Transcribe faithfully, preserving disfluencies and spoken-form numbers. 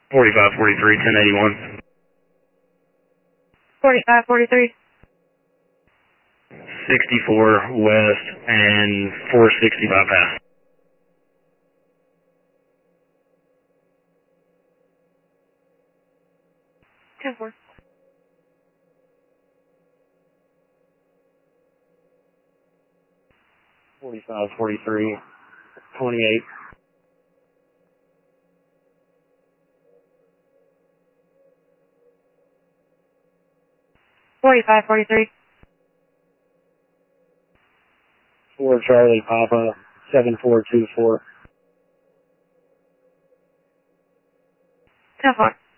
forty-five forty-three, ten eighty-one. forty-five forty-three. sixty-four west and four sixty bypass. ten four. forty-five forty-three, twenty-eight. forty-five forty-three. four Charlie Papa, seven four two four. ten four.